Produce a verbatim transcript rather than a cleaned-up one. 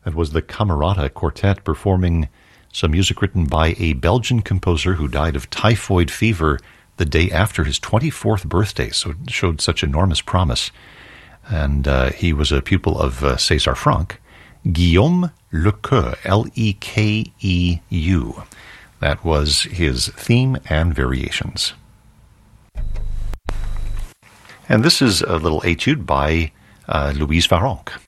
That was the Camerata Quartet performing some music written by a Belgian composer who died of typhoid fever the day after his twenty-fourth birthday, so it showed such enormous promise. And uh, he was a pupil of uh, César Franck. Guillaume Lekeu, L E K E U. That was his theme and variations. And this is a little etude by uh, Louise Varonk.